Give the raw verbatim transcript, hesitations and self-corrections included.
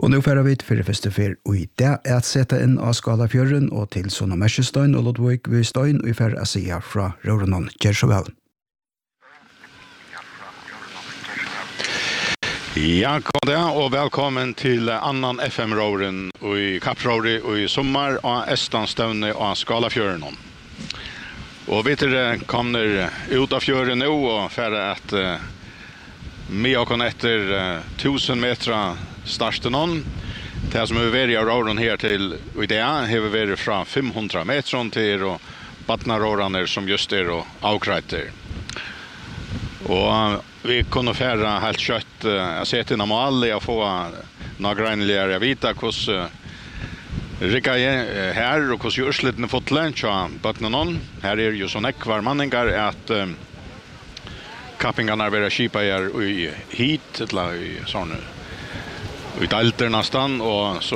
Og nå fører vi til første fyr og i det er at sette inn av Skalafjøren og til Sona Mersjestein og Lodvig Vistøyn og i fører å si fra Rørenon Kjersjøvel. Ja, god dag og velkommen til annan F M-råren i Kapprøri og i sommer og Estanstøvne og Skalafjøren. Og vi kommer ut av fjøren nå og for at uh, vi har kommet etter uh, tusen meter starten nån. Det som har vært av råren her til i det har vært fra fem hundre meter til og badnarårene som just er og avkreiter. Og uh, vi kunne fære helt kjøtt. Uh, jeg ser til normalt å få nagrenligere vite hvordan uh, Rikka er her og hvordan gjørslittene fått lunch av badnanon. Her er jo sånn ekvar manninger at uh, kappingarna er skipa her i hit, eller i sånn i dalter nästan och så